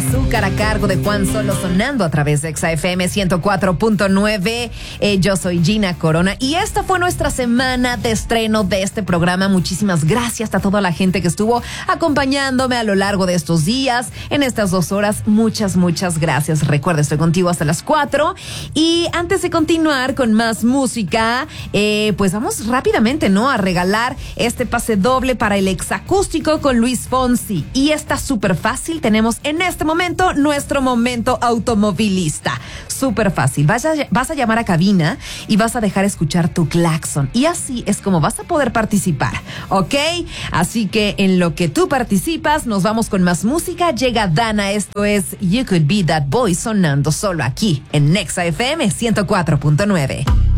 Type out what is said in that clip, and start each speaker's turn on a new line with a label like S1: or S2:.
S1: Azúcar a cargo de Juan Solo sonando a través de XFM 104.9. Yo soy Gina Corona y esta fue nuestra semana de estreno de este programa. Muchísimas gracias a toda la gente que estuvo acompañándome a lo largo de estos días, en estas 2 horas. Muchas gracias. Recuerda, estoy contigo hasta las 4. Y antes de continuar con más música, pues vamos rápidamente, ¿no?, a regalar este pase doble para el exacústico con Luis Fonsi. Y está súper fácil. Tenemos en este momento nuestro momento automovilista. Súper fácil. Vas a llamar a cabina y vas a dejar escuchar tu claxon. Y así es como vas a poder participar, ¿ok? Así que en lo que tú participas, nos vamos con más música. Llega Dana, esto es You Could Be That Boy sonando solo aquí en Nexa FM 104.9.